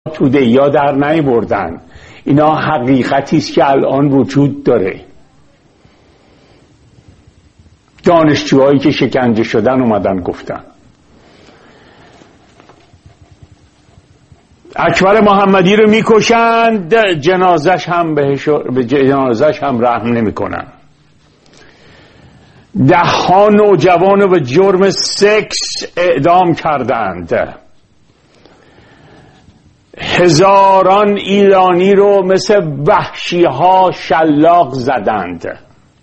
توده یا در نمی بردن. اینا حقیقتی است که الان وجود داره. دانشجوهایی که شکنجه شدن اومدن گفتن. اکبر محمدی رو میکشند، جنازش هم رحم نمیکنن. 10 نوجوان رو به جرم سکس اعدام کردند. هزاران ایرانی رو مثل وحشی ها شلاق زدند.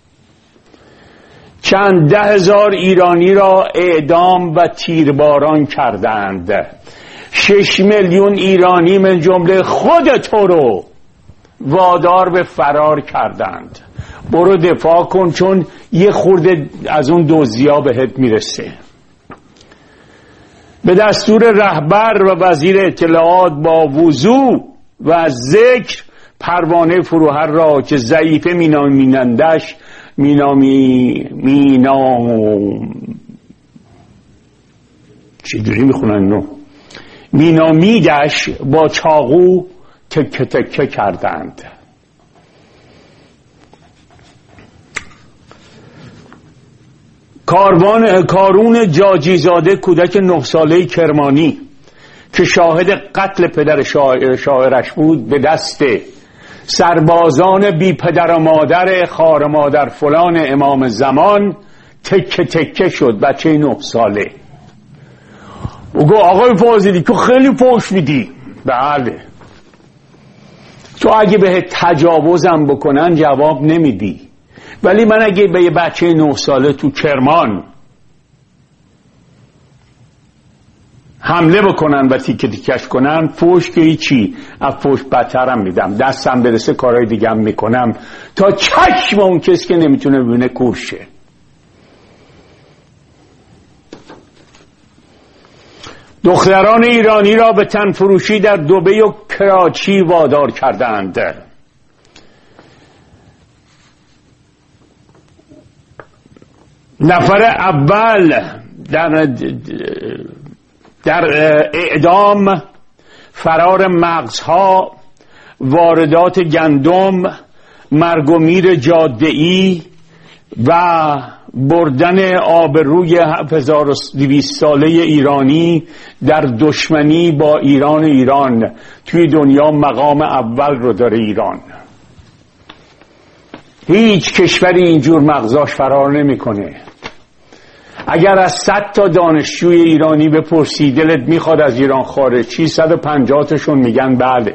چند 10,000 ایرانی را اعدام و تیرباران کردند. 6 میلیون ایرانی من جمله خود تو رو وادار به فرار کردند. برو دفاع کن، چون یه خورده از اون دزدیا بهت میرسه. به دستور رهبر و وزیر اطلاعات با وضوح و ذکر پروانه فروهر را که ضعیفه مینامینندش چجوری میخونن اینو؟ مینامیدش با چاقو تکه تکه کردند. کارون جاجیزاده کودک 9 ساله کرمانی که شاهد قتل پدر شاعرش بود به دست سربازان بی پدر و مادر خار مادر فلان امام زمان تکه تکه شد. بچه 9 ساله. او گفت آقای فاضلی تو خیلی فحش میدی. بله، تو اگه به تجاوزم بکنن جواب نمیدی، ولی من اگه به یه بچه 9 ساله تو کرمان حمله بکنن و تیکه تیکش کنن، فحش که هیچی، از فحش بدترم میدم. دستم برسه کارهای دیگه هم میکنم تا چشم اون کسی که نمیتونه ببینه کورشه. دختران ایرانی را به تن فروشی در دبی و کراچی وادار کردند. نفر اول در اعدام، فرار مغزها، واردات گندم، مرگ و میر جاده‌ای و بردن آبروی 7200 ساله ایرانی در دشمنی با ایران توی دنیا مقام اول رو داره ایران. هیچ کشوری اینجور مغزاش فرار نمیکنه. اگر از 100 تا دانشجوی ایرانی بپرسی دلت میخواد از ایران خارج چی، 150 تاشون میگن بله.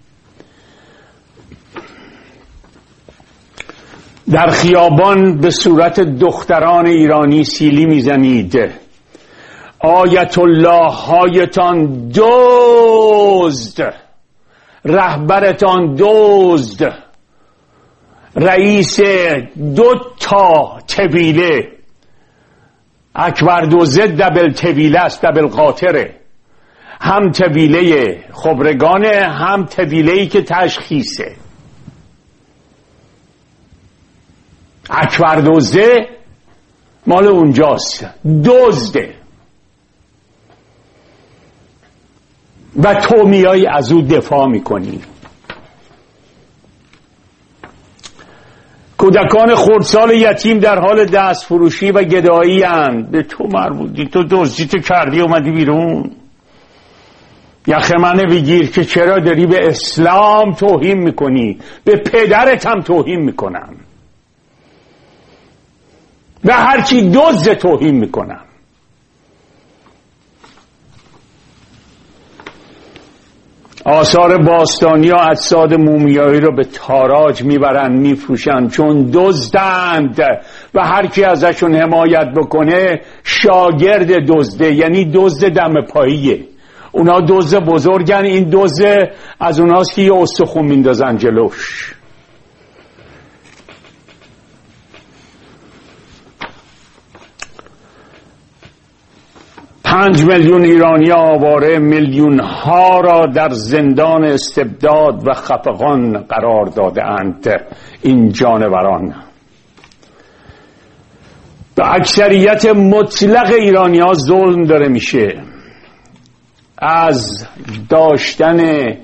در خیابان به صورت دختران ایرانی سیلی میزنید. آیت الله هایتان دزد، رهبرتان دزد، رئیس 2 تا طویله، اکبر دزد دبل طویله است، دبل قاطره، هم طویله خبرگانه هم طویله‌ای که تشخیصه. اکبر دزده مال اونجاست، دزده و تو میای از او دفاع میکنی. کودکان خردسال یتیم در حال دست فروشی و گدایی اند. به تو مربوطی، تو دزدیت کردی اومدی بیرون. یخ من بگیر که چرا داری به اسلام توهین میکنی، به پدرت هم توهین میکنم، به هرچی دزد توهین میکنم. آثار باستانی و اجساد مومیایی رو به تاراج میبرن میفروشن چون دزدند و هر کی ازشون حمایت بکنه شاگرد دزده، یعنی دزد دم پاییه. اونا دزد بزرگن، این دزد از اوناست که یه استخون میندازن جلوش. پنج میلیون ایرانی آواره میلیون ها را در زندان استبداد و خفقان قرار داده اند. این جانوران به اکثریت مطلق ایرانی ها ظلم داره میشه. از داشتن